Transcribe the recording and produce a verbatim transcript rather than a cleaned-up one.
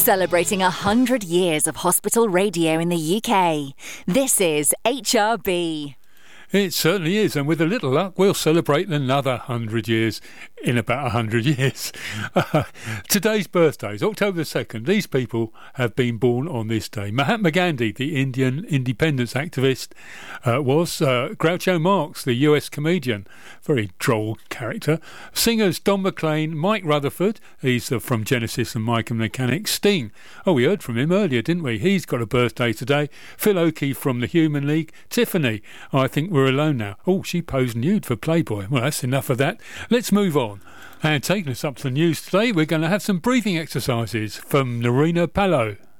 Celebrating one hundred years of hospital radio in the U K. This is H R B. It certainly is, and with a little luck, we'll celebrate another hundred years in about a hundred years. Uh, today's birthdays, October the second. These people have been born on this day. Mahatma Gandhi, the Indian independence activist, uh, was uh, Groucho Marx, the U S comedian, very droll character. Singers Don McLean, Mike Rutherford, he's uh, from Genesis and Mike and the Mechanics. Sting, oh, we heard from him earlier, didn't we? He's got a birthday today. Phil Oakey from the Human League. Tiffany, I think we're alone now. Oh, she posed nude for Playboy. Well, that's enough of that. Let's move on. And taking us up to the news today, we're going to have some breathing exercises from Narina Palo.